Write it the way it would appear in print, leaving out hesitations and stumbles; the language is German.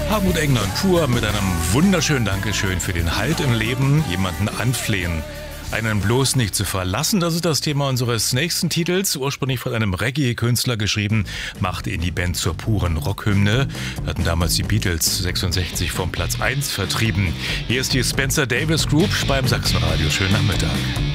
Hartmut Engler und Pur mit einem wunderschönen Dankeschön für den Halt im Leben, jemanden anflehen, einen bloß nicht zu verlassen. Das ist das Thema unseres nächsten Titels, ursprünglich von einem Reggae-Künstler geschrieben, machte ihn die Band zur puren Rockhymne, hatten damals die Beatles 66 vom Platz 1 vertrieben. Hier ist die Spencer Davis Group beim Sachsenradio. Schönen Nachmittag.